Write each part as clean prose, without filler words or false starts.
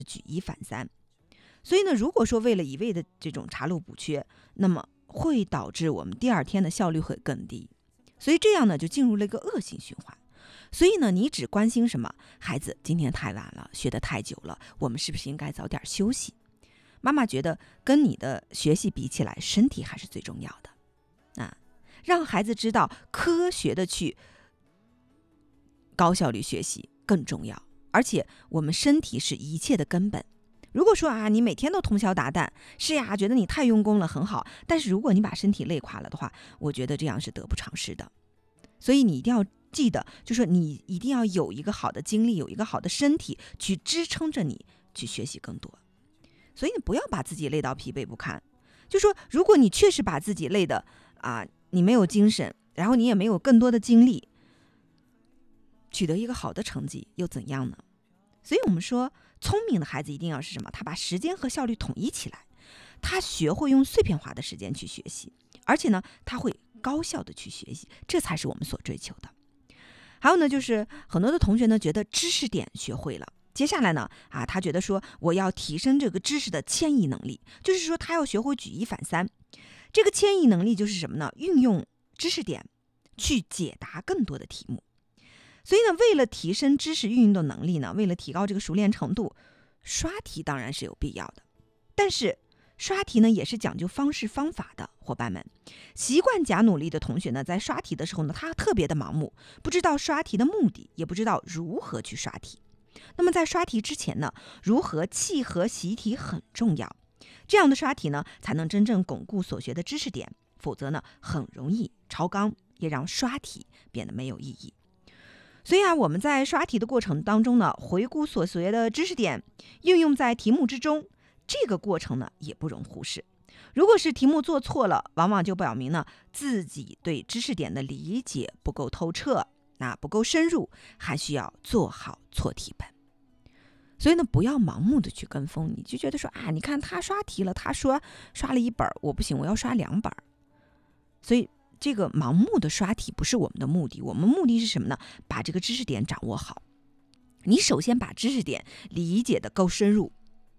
举一反三。所以呢，如果说为了一味的这种查漏补缺，那么会导致我们第二天的效率会更低。所以这样呢，就进入了一个恶性循环。所以呢，你只关心什么？孩子今天太晚了，学得太久了，我们是不是应该早点休息？妈妈觉得跟你的学习比起来，身体还是最重要的啊！让孩子知道科学的去高效率学习更重要，而且我们身体是一切的根本。如果说啊，你每天都通宵达旦，是呀，觉得你太用功了，很好，但是如果你把身体累垮了的话，我觉得这样是得不偿失的。所以你一定要记得，就说你一定要有一个好的精力，有一个好的身体去支撑着你去学习更多。所以你不要把自己累到疲惫不堪。就说如果你确实把自己累的你没有精神，然后你也没有更多的精力取得一个好的成绩又怎样呢？所以我们说，聪明的孩子一定要是什么？他把时间和效率统一起来，他学会用碎片化的时间去学习，而且呢，他会高效的去学习，这才是我们所追求的。还有呢，就是很多的同学呢觉得知识点学会了，接下来呢他觉得说我要提升这个知识的迁移能力，就是说他要学会举一反三。这个迁移能力就是什么呢？运用知识点去解答更多的题目。所以呢，为了提升知识运用的能力呢，为了提高这个熟练程度，刷题当然是有必要的。但是刷题呢也是讲究方式方法的，伙伴们，习惯假努力的同学呢，在刷题的时候呢，他特别的盲目，不知道刷题的目的，也不知道如何去刷题。那么在刷题之前呢，如何契合习题很重要。这样的刷题呢，才能真正巩固所学的知识点，否则呢，很容易超纲，也让刷题变得没有意义。所以我们在刷题的过程当中呢，回顾所学的知识点，应用在题目之中，这个过程呢也不容忽视。如果是题目做错了，往往就表明呢自己对知识点的理解不够透彻，不够深入，还需要做好错题本。所以呢，不要盲目的去跟风，你就觉得说你看他刷题了，他说刷了1本，我不行，我要刷2本。所以这个盲目的刷题不是我们的目的，我们目的是什么呢？把这个知识点掌握好。你首先把知识点理解的够深入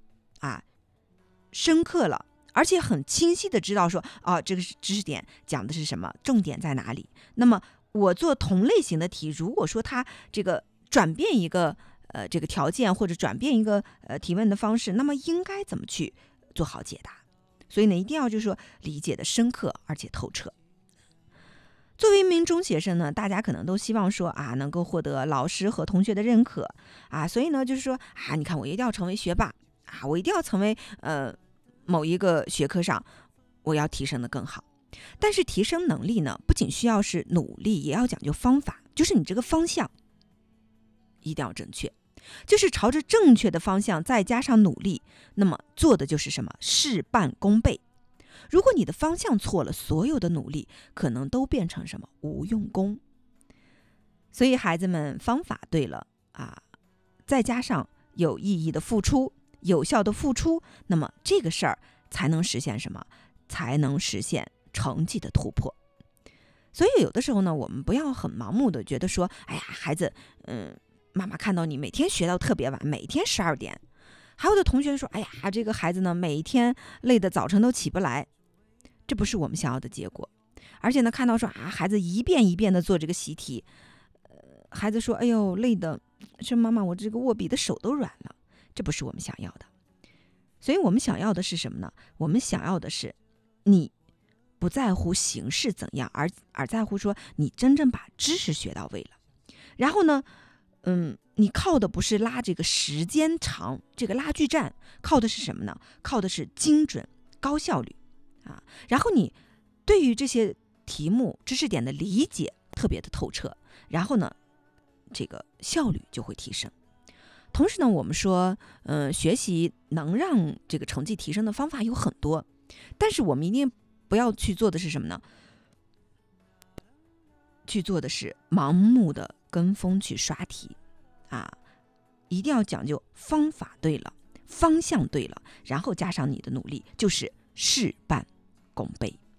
深刻了，而且很清晰的知道说这个知识点讲的是什么，重点在哪里。那么我做同类型的题，如果说它这个转变一个这个条件，或者转变一个提问的方式，那么应该怎么去做好解答？所以呢，一定要就是说理解的深刻而且透彻。作为一名中学生呢，大家可能都希望说能够获得老师和同学的认可所以呢，就是说你看我一定要成为学霸我一定要成为某一个学科上我要提升的更好。但是提升能力呢，不仅需要是努力，也要讲究方法，就是你这个方向一定要正确，就是朝着正确的方向再加上努力，那么做的就是什么？事半功倍。如果你的方向错了，所有的努力可能都变成什么？无用功。所以孩子们，方法对了再加上有意义的付出，有效的付出，那么这个事儿才能实现什么？才能实现成绩的突破。所以有的时候呢，我们不要很盲目的觉得说，孩子妈妈看到你每天学到特别晚，每天12点。还有的同学说，这个孩子呢，每天累得早晨都起不来，这不是我们想要的结果。而且呢，看到说孩子一遍一遍的做这个习题，孩子说，哎呦，累的是妈妈，我这个握笔的手都软了，这不是我们想要的。所以我们想要的是什么呢？我们想要的是你不在乎形式怎样，而在乎说你真正把知识学到位了。然后呢，你靠的不是拉这个时间长，这个拉锯战，靠的是什么呢？靠的是精准、高效率然后你对于这些题目、知识点的理解特别的透彻，然后呢，这个效率就会提升。同时呢，我们说，学习能让这个成绩提升的方法有很多，但是我们一定不要去做的是什么呢？去做的是盲目的跟风去刷题一定要讲究方法对了，方向对了，然后加上你的努力，就是事半功倍。